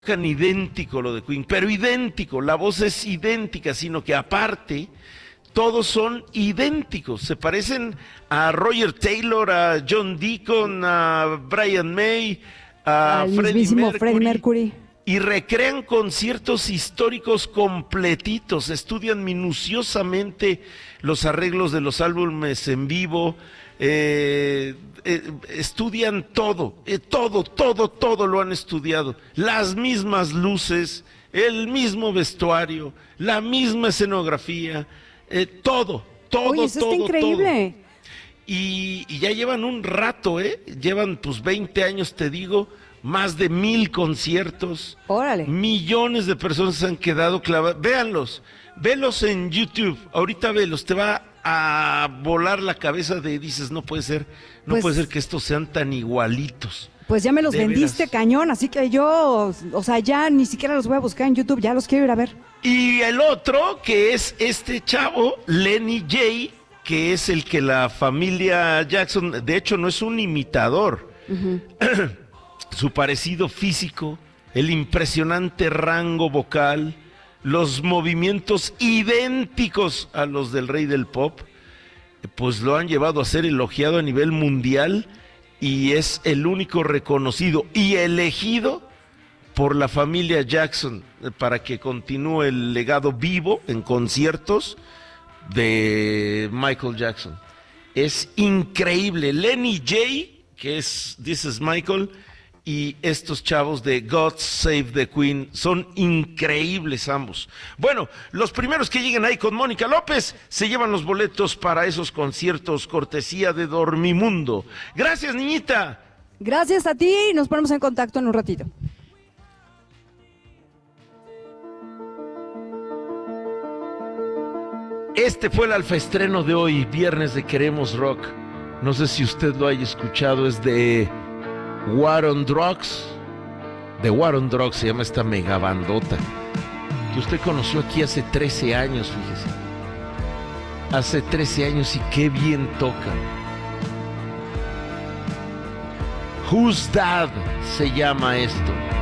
idéntico lo de Queen, pero idéntico, la voz es idéntica, sino que aparte todos son idénticos, se parecen a Roger Taylor, a John Deacon, a Brian May, a Al Freddie mismísimo Freddie Mercury, Mercury. y recrean conciertos históricos completitos, estudian minuciosamente los arreglos de los álbumes en vivo, estudian todo lo han estudiado, las mismas luces, el mismo vestuario, la misma escenografía, Oye, eso está increíble. todo. Y ya llevan un rato, llevan pues 20 años, te digo, más de 1,000 conciertos, Órale. millones de personas se han quedado clavadas. Velos en YouTube, ahorita velos, te va a volar la cabeza dices, no puede ser, no Pues- puede ser que estos sean tan igualitos. Pues ya me los De vendiste veras. cañón, así que yo, o sea, ya ni siquiera los voy a buscar en YouTube, ya los quiero ir a ver. Y el otro, que es este chavo, Lenny Jay, que es el que la familia Jackson, de hecho no es un imitador, su parecido físico, el impresionante rango vocal, los movimientos idénticos a los del rey del pop, pues lo han llevado a ser elogiado a nivel mundial y es el único reconocido y elegido por la familia Jackson para que continúe el legado vivo en conciertos de Michael Jackson. Es increíble. Lenny Jay, que es This is Michael, y estos chavos de God Save the Queen son increíbles ambos. Bueno, los primeros que lleguen ahí con Mónica López se llevan los boletos para esos conciertos cortesía de Dormimundo. Gracias, niñita. Gracias a ti y nos ponemos en contacto en un ratito. Este fue el alfaestreno de hoy, viernes de Queremos Rock. No sé si usted lo haya escuchado, es de War on Drugs. De War on Drugs se llama esta megabandota que usted conoció aquí hace 13 años, fíjese. Hace 13 años y qué bien toca. Who's Dad se llama esto.